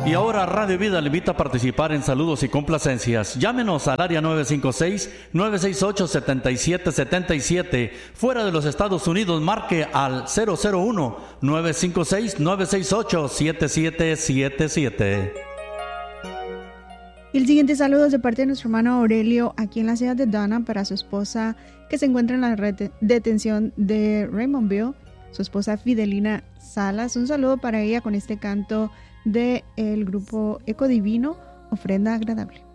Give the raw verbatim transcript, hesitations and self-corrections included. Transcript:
Y ahora Radio Vida le invita a participar en saludos y complacencias. Llámenos al área nueve cinco seis, nueve seis ocho, siete siete siete siete. Fuera de los Estados Unidos, marque al cero cero uno, nueve cinco seis, nueve seis ocho, siete siete siete siete. Y el siguiente saludo es de parte de nuestro hermano Aurelio, aquí en la ciudad de Dana, para su esposa que se encuentra en la ret- detención de Raymondville, su esposa Fidelina Salas. Un saludo para ella con este canto del grupo Eco Divino, Ofrenda Agradable.